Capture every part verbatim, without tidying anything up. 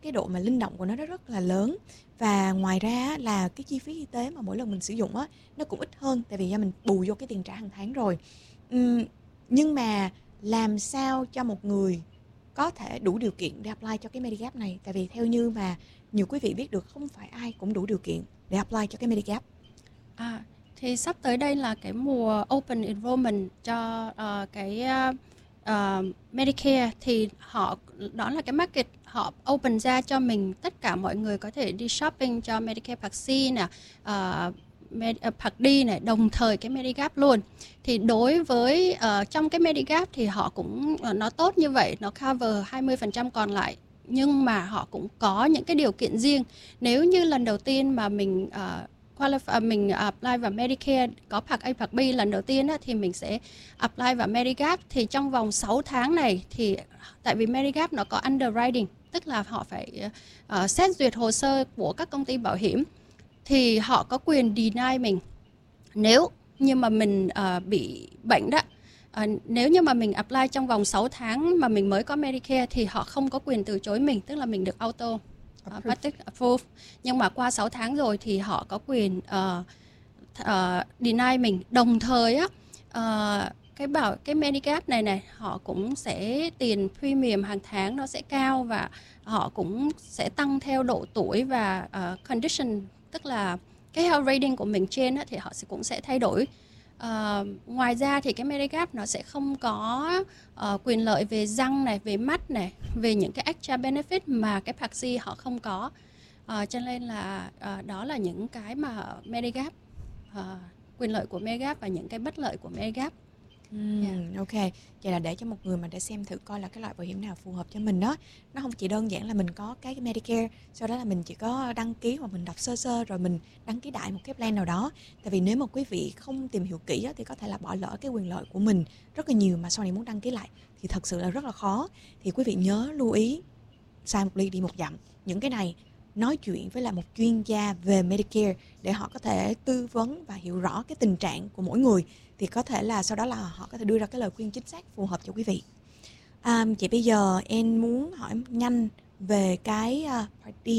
cái độ mà linh động của nó rất rất là lớn. Và ngoài ra là cái chi phí y tế mà mỗi lần mình sử dụng á, nó cũng ít hơn, tại vì do mình bù vô cái tiền trả hàng tháng rồi. Uhm, nhưng mà làm sao cho một người có thể đủ điều kiện để apply cho cái Medigap này? Tại vì theo như mà nhiều quý vị biết được, không phải ai cũng đủ điều kiện để apply cho cái Medigap. À, thì sắp tới đây là cái mùa Open Enrollment cho uh, cái uh, uh, Medicare, thì họ đó là cái market họ open ra cho mình, tất cả mọi người có thể đi shopping cho Medicare Part C nè, uh, Med, uh, Part D này, đồng thời cái Medigap luôn. Thì đối với uh, trong cái Medigap thì họ cũng uh, nó tốt như vậy, nó cover hai mươi phần trăm còn lại, nhưng mà họ cũng có những cái điều kiện riêng. Nếu như lần đầu tiên mà mình uh, qualify, mình apply vào Medicare có Part A, Part B lần đầu tiên á, thì mình sẽ apply vào Medigap. Thì trong vòng sáu tháng này, thì tại vì Medigap nó có underwriting, tức là họ phải uh, xét duyệt hồ sơ của các công ty bảo hiểm, thì họ có quyền deny mình. Nếu như mà mình uh, bị bệnh đó, uh, nếu như mà mình apply trong vòng sáu tháng mà mình mới có Medicare, thì họ không có quyền từ chối mình, tức là mình được auto Uh, approve. Nhưng mà qua sáu tháng rồi thì họ có quyền uh, uh, deny mình. Đồng thời á, uh, cái bảo cái Medigap này này, họ cũng sẽ tiền premium hàng tháng nó sẽ cao, và họ cũng sẽ tăng theo độ tuổi và uh, condition, tức là cái health rating của mình trên á, thì họ sẽ cũng sẽ thay đổi. Uh, ngoài ra thì cái Medigap nó sẽ không có uh, quyền lợi về răng này, về mắt này, về những cái extra benefit mà cái Part C họ không có. Uh, cho nên là uh, đó là những cái mà Medigap, uh, quyền lợi của Medigap và những cái bất lợi của Medigap. Uhm, yeah. Ok, vậy là để cho một người mà để xem thử coi là cái loại bảo hiểm nào phù hợp cho mình đó. Nó không chỉ đơn giản là mình có cái Medicare, sau đó là mình chỉ có đăng ký hoặc mình đọc sơ sơ rồi mình đăng ký đại một cái plan nào đó. Tại vì nếu mà quý vị không tìm hiểu kỹ á, thì có thể là bỏ lỡ cái quyền lợi của mình rất là nhiều, mà sau này muốn đăng ký lại thì thật sự là rất là khó. Thì quý vị nhớ lưu ý, sai một ly đi một dặm. Những cái này nói chuyện với là một chuyên gia về Medicare để họ có thể tư vấn và hiểu rõ cái tình trạng của mỗi người, thì có thể là sau đó là họ có thể đưa ra cái lời khuyên chính xác phù hợp cho quý vị. À, chị bây giờ em muốn hỏi nhanh về cái uh, Part D.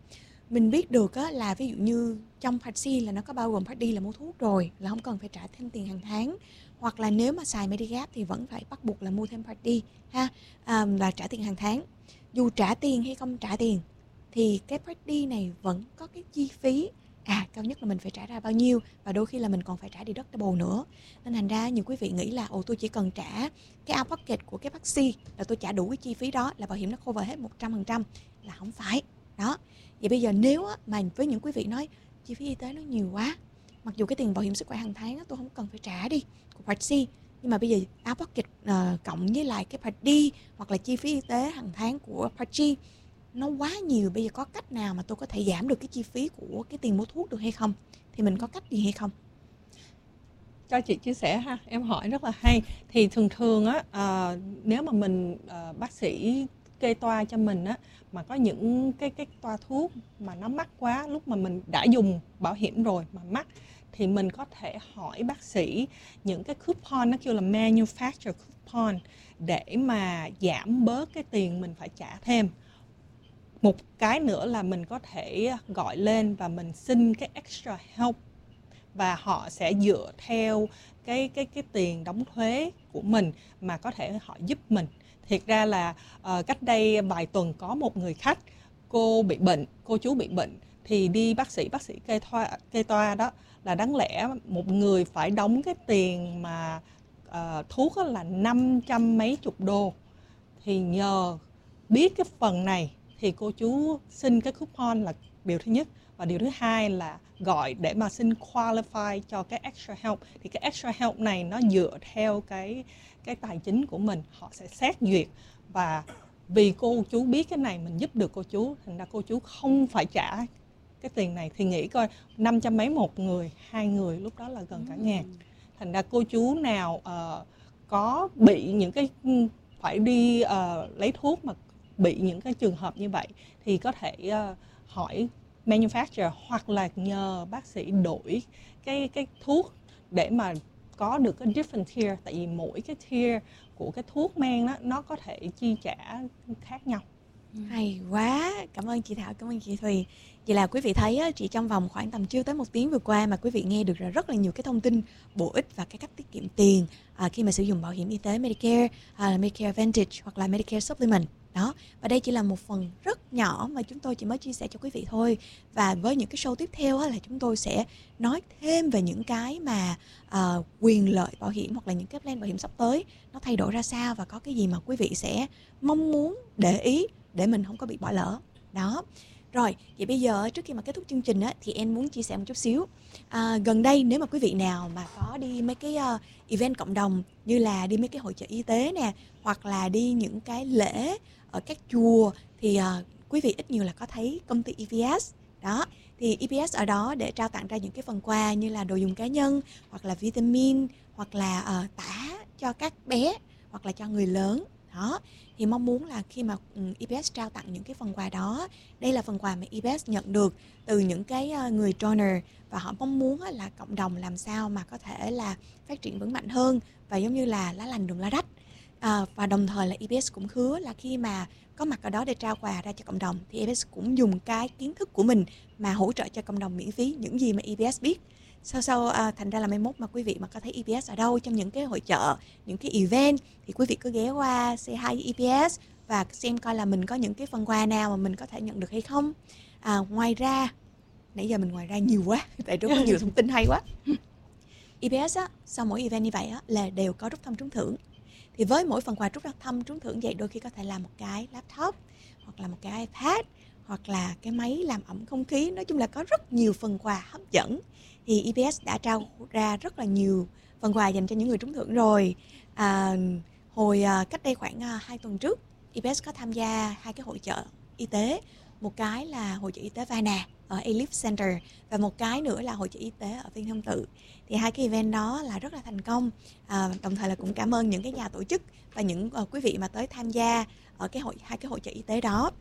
Mình biết được á, là ví dụ như trong Part C là nó có bao gồm Part D là mua thuốc rồi, là không cần phải trả thêm tiền hàng tháng, hoặc là nếu mà xài Medigap thì vẫn phải bắt buộc là mua thêm Part D ha, à, và trả tiền hàng tháng. Dù trả tiền hay không trả tiền thì cái Part D này vẫn có cái chi phí, à cao nhất là mình phải trả ra bao nhiêu, và đôi khi là mình còn phải trả deductible nữa. Nên thành ra nhiều quý vị nghĩ là ồ tôi chỉ cần trả cái out pocket của cái Part C là tôi trả đủ cái chi phí đó là bảo hiểm nó cover hết một trăm phần trăm, là không phải. Đó. Vậy bây giờ nếu mà với những quý vị nói chi phí y tế nó nhiều quá, mặc dù cái tiền bảo hiểm sức khỏe hàng tháng tôi không cần phải trả đi của Part C, nhưng mà bây giờ out pocket uh, cộng với lại cái Part D hoặc là chi phí y tế hàng tháng của Part G nó quá nhiều, bây giờ có cách nào mà tôi có thể giảm được cái chi phí của cái tiền mua thuốc được hay không? Thì mình có cách gì hay không? Cho chị chia sẻ ha, em hỏi rất là hay. Thì thường thường á, à, nếu mà mình à, bác sĩ kê toa cho mình á, mà có những cái cái toa thuốc mà nó mắc quá, lúc mà mình đã dùng bảo hiểm rồi mà mắc, thì mình có thể hỏi bác sĩ những cái coupon, nó kêu là manufacturer coupon, để mà giảm bớt cái tiền mình phải trả thêm. Một cái nữa là mình có thể gọi lên và mình xin cái extra help, và họ sẽ dựa theo cái cái cái tiền đóng thuế của mình mà có thể họ giúp mình. Thiệt ra là uh, cách đây vài tuần có một người khách, cô bị bệnh, cô chú bị bệnh, thì đi bác sĩ, bác sĩ kê toa, kê toa đó là đáng lẽ một người phải đóng cái tiền mà uh, thuốc là năm trăm mấy chục đô. Thì nhờ biết cái phần này thì cô chú xin cái coupon là điều thứ nhất. Và điều thứ hai là gọi để mà xin qualify cho cái extra help. Thì cái extra help này nó dựa theo cái, cái tài chính của mình, họ sẽ xét duyệt. Và vì cô chú biết cái này mình giúp được cô chú, thành ra cô chú không phải trả cái tiền này. Thì nghĩ coi năm trăm mấy một người, hai người lúc đó là gần cả ngàn. Thành ra cô chú nào uh, có bị những cái phải đi uh, lấy thuốc mà bị những cái trường hợp như vậy thì có thể uh, hỏi manufacturer hoặc là nhờ bác sĩ đổi cái cái thuốc để mà có được cái different tier. Tại vì mỗi cái tier của cái thuốc men đó, nó có thể chi trả khác nhau. Hay quá, cảm ơn chị Thảo, cảm ơn chị Thùy. Vậy là quý vị thấy á, chỉ trong vòng khoảng tầm chưa tới một tiếng vừa qua mà quý vị nghe được rất là nhiều cái thông tin bổ ích và cái cách tiết kiệm tiền à, khi mà sử dụng bảo hiểm y tế Medicare, à, Medicare Advantage hoặc là Medicare Supplement. Đó, và đây chỉ là một phần rất nhỏ mà chúng tôi chỉ mới chia sẻ cho quý vị thôi. Và với những cái show tiếp theo á, là chúng tôi sẽ nói thêm về những cái mà à, quyền lợi bảo hiểm hoặc là những cái plan bảo hiểm sắp tới nó thay đổi ra sao và có cái gì mà quý vị sẽ mong muốn để ý để mình không có bị bỏ lỡ. Đó. Rồi, vậy bây giờ trước khi mà kết thúc chương trình á, thì em muốn chia sẻ một chút xíu. À, gần đây nếu mà quý vị nào mà có đi mấy cái uh, event cộng đồng như là đi mấy cái hội chợ y tế nè, hoặc là đi những cái lễ ở các chùa thì uh, quý vị ít nhiều là có thấy công ty e pê ét. Đó, thì e pê ét ở đó để trao tặng ra những cái phần quà như là đồ dùng cá nhân, hoặc là vitamin, hoặc là uh, tã cho các bé, hoặc là cho người lớn. Đó, thì mong muốn là khi mà e pê ét trao tặng những cái phần quà đó, đây là phần quà mà e pê ét nhận được từ những cái người donor, và họ mong muốn là cộng đồng làm sao mà có thể là phát triển vững mạnh hơn và giống như là lá lành đùm lá rách. À, và đồng thời là e pê ét cũng hứa là khi mà có mặt ở đó để trao quà ra cho cộng đồng thì e pê ét cũng dùng cái kiến thức của mình mà hỗ trợ cho cộng đồng miễn phí những gì mà e pê ét biết. Sau sau à, thành ra là mai mốt mà quý vị mà có thấy e pê ét ở đâu trong những cái hội chợ, những cái event thì quý vị cứ ghé qua say hi với e pê ét và xem coi là mình có những cái phần quà nào mà mình có thể nhận được hay không. À, ngoài ra, nãy giờ mình ngoài ra nhiều quá, tại rất có nhiều thông tin hay quá. e pê ét á, sau mỗi event như vậy á, là đều có rút thăm trúng thưởng. Thì với mỗi phần quà rút thăm trúng thưởng vậy, đôi khi có thể là một cái laptop, hoặc là một cái iPad, hoặc là cái máy làm ẩm không khí. Nói chung là có rất nhiều phần quà hấp dẫn. Thì e pê ét đã trao ra rất là nhiều phần quà dành cho những người trúng thưởng rồi. À, hồi à, cách đây khoảng à, hai tuần trước, e pê ét có tham gia hai cái hội chợ y tế. Một cái là hội chợ y tế Vana ở Elif Center, và một cái nữa là hội chợ y tế ở Viên Thông Tự. Thì hai cái event đó là rất là thành công. À, đồng thời là cũng cảm ơn những cái nhà tổ chức và những uh, quý vị mà tới tham gia ở cái hội hai cái hội chợ y tế đó.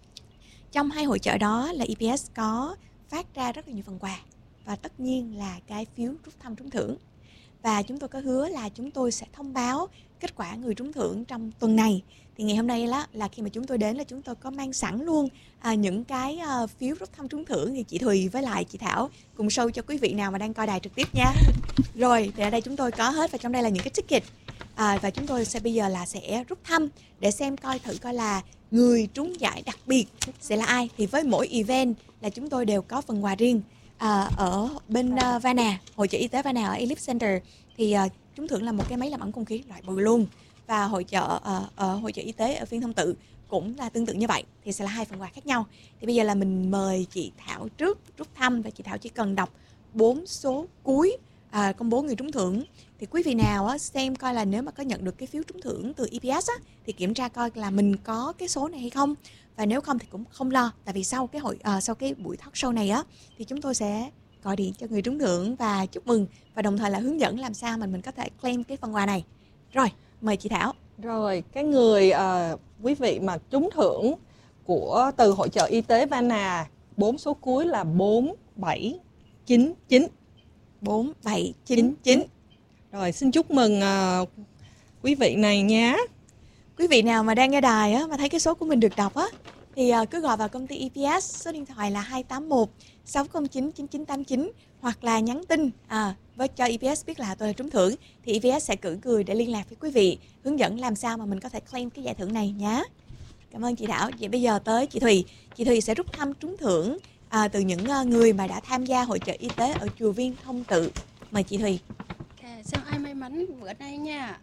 Trong hai hội chợ đó là e pê ét có phát ra rất là nhiều phần quà, và tất nhiên là cái phiếu rút thăm trúng thưởng. Và chúng tôi có hứa là chúng tôi sẽ thông báo kết quả người trúng thưởng trong tuần này. Thì ngày hôm nay là, là khi mà chúng tôi đến là chúng tôi có mang sẵn luôn à, những cái uh, phiếu rút thăm trúng thưởng. Thì chị Thùy với lại chị Thảo cùng show cho quý vị nào mà đang coi đài trực tiếp nha. Rồi, thì ở đây chúng tôi có hết, và trong đây là những cái ticket. À, và chúng tôi sẽ bây giờ là sẽ rút thăm để xem coi thử coi là người trúng giải đặc biệt sẽ là ai. Thì với mỗi event là chúng tôi đều có phần quà riêng. À, ở bên uh, Vana, hội chợ y tế Vana ở Elif Center thì uh, trúng thưởng là một cái máy làm ẩm không khí loại bự luôn. Và hội chợ uh, ở hội chợ y tế ở Viên Thông Tự cũng là tương tự như vậy, thì sẽ là hai phần quà khác nhau. Thì bây giờ là mình mời chị Thảo trước rút thăm, và chị Thảo chỉ cần đọc bốn số cuối à, công bố người trúng thưởng. Thì quý vị nào á, xem coi là nếu mà có nhận được cái phiếu trúng thưởng từ e pê ét á, thì kiểm tra coi là mình có cái số này hay không. Và nếu không thì cũng không lo, tại vì sau cái hội à, sau cái buổi talk show này á, thì chúng tôi sẽ gọi điện cho người trúng thưởng và chúc mừng, và đồng thời là hướng dẫn làm sao mà mình có thể claim cái phần quà này. Rồi, mời chị Thảo. Rồi, cái người uh, quý vị mà trúng thưởng của từ hội chợ y tế Vana, bốn số cuối là bốn bảy chín chín. bốn bảy chín chín. Rồi, xin chúc mừng uh, quý vị này nha. Quý vị nào mà đang nghe đài á, mà thấy cái số của mình được đọc á, thì uh, cứ gọi vào công ty e pê ét, số điện thoại là hai tám một sáu không chín chín chín tám chín, hoặc là nhắn tin à, với cho e pê ét biết là tôi là trúng thưởng, thì e pê ét sẽ cử người để liên lạc với quý vị, hướng dẫn làm sao mà mình có thể claim cái giải thưởng này nhé. Cảm ơn chị Thảo. Vậy bây giờ tới chị Thùy. Chị Thùy sẽ rút thăm trúng thưởng à, từ những uh, người mà đã tham gia hội chợ y tế ở chùa Viên Thông Tự. Mời chị Thùy. Ok, xem ai may mắn bữa nay nha.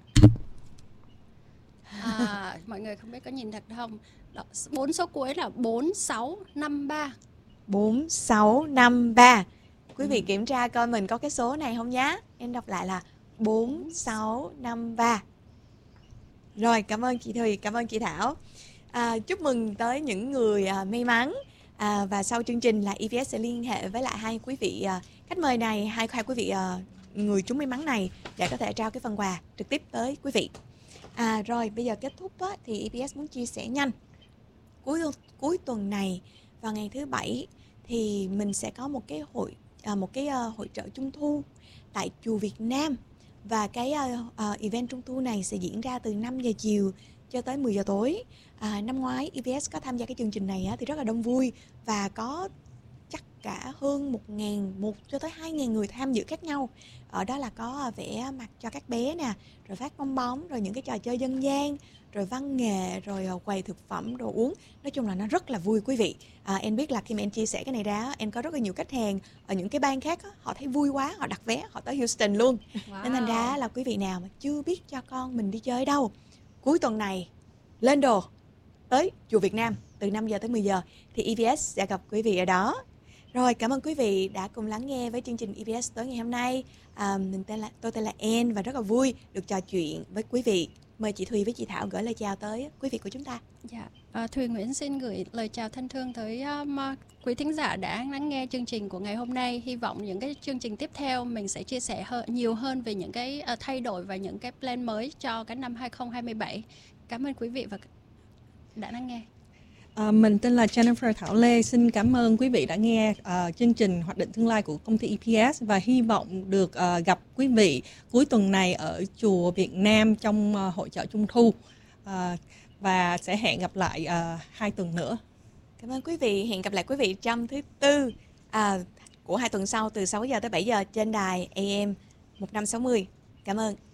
À, mọi người không biết có nhìn thật không? Đó, bốn số cuối là bốn sáu năm ba. bốn sáu năm ba. Quý vị ừ. kiểm tra coi mình có cái số này không nhá. Em đọc lại là bốn sáu năm ba. Rồi, cảm ơn chị Thùy, cảm ơn chị Thảo. À, chúc mừng tới những người à, may mắn. À, và sau chương trình là e pê ét sẽ liên hệ với lại hai quý vị à, khách mời này, hai, hai quý vị à, người trúng may mắn này để có thể trao cái phần quà trực tiếp tới quý vị. À, rồi, bây giờ kết thúc á, thì e pê ét muốn chia sẻ nhanh. Cuối, cuối tuần này vào ngày thứ bảy thì mình sẽ có một cái hội à, một cái uh, hội chợ Trung thu tại chùa Việt Nam, và cái uh, uh, event Trung thu này sẽ diễn ra từ năm giờ chiều cho tới mười giờ tối. À, năm ngoái e vê ét có tham gia cái chương trình này á, thì rất là đông vui và có chắc cả hơn một nghìn, một cho tới hai nghìn người tham dự khác nhau. Ở đó là có vẽ mặt cho các bé nè, rồi phát bong bóng, rồi những cái trò chơi dân gian, rồi văn nghệ, rồi quầy thực phẩm, đồ uống. Nói chung là nó rất là vui quý vị. À, em biết là khi mà em chia sẻ cái này ra, em có rất là nhiều khách hàng ở những cái bang khác, họ thấy vui quá, họ đặt vé, họ tới Houston luôn. Wow. Nên thành ra là quý vị nào mà chưa biết cho con mình đi chơi đâu, cuối tuần này lên đồ tới chùa Việt Nam từ năm giờ tới mười giờ thì e vê ét sẽ gặp quý vị ở đó. Rồi, cảm ơn quý vị đã cùng lắng nghe với chương trình e vê ét tối ngày hôm nay. À, mình tên là, tôi tên là En và rất là vui được trò chuyện với quý vị. Mời chị Thùy với chị Thảo gửi lời chào tới quý vị của chúng ta. Dạ, à, Thùy Nguyễn xin gửi lời chào thân thương tới um, quý thính giả đã lắng nghe chương trình của ngày hôm nay. Hy vọng những cái chương trình tiếp theo mình sẽ chia sẻ hơn, nhiều hơn về những cái uh, thay đổi và những cái plan mới cho cái năm hai không hai bảy. Cảm ơn quý vị và đã lắng nghe. À, mình tên là Jennifer Thảo Lê. Xin cảm ơn quý vị đã nghe uh, chương trình Hoạch định tương lai của công ty e pê ét và hy vọng được uh, gặp quý vị cuối tuần này ở chùa Việt Nam trong uh, hội chợ Trung Thu. Uh, và sẽ hẹn gặp lại uh, hai tuần nữa. Cảm ơn quý vị. Hẹn gặp lại quý vị trong thứ tư à, của hai tuần sau từ sáu giờ tới bảy giờ trên đài a em một năm sáu mươi. Cảm ơn.